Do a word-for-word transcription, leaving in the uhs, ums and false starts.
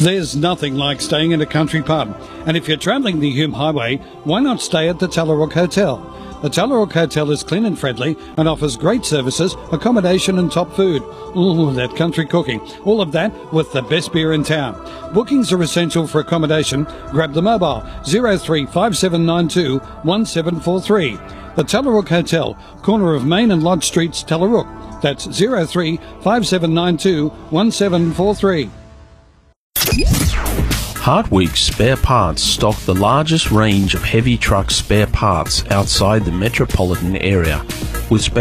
There's nothing like staying in a country pub, and if you're travelling the Hume Highway, why not stay at the Tallarook Hotel? The Tallarook Hotel is clean and friendly and offers great services, accommodation and top food. Ooh, that country cooking. All of that with the best beer in town. Bookings are essential for accommodation. Grab the mobile zero three five seven nine two one seven four three. The Tallarook Hotel, corner of Main and Lodge Streets, Tallarook. That's zero three five seven nine two one seven four three. Hartwig Spare Parts stock the largest range of heavy truck spare parts outside the metropolitan area, with